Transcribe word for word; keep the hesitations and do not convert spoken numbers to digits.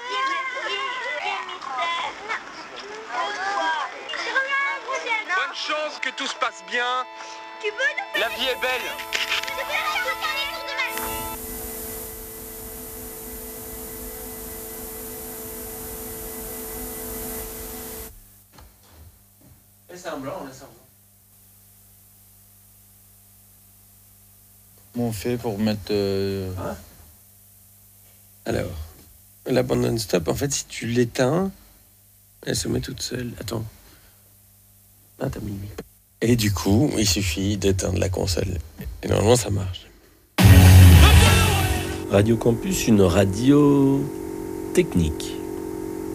Bonne chance, que tout se passe bien. Tu peux nous La vie est belle. Laisse un blanc, laisse un blanc. Comment on fait pour mettre... Euh... Hein Alors, la bande non-stop, en fait, si tu l'éteins, elle se met toute seule. Attends. Ah, t'as mis. Et du coup, il suffit d'éteindre la console. Et normalement, ça marche. Radio Campus, une radio technique.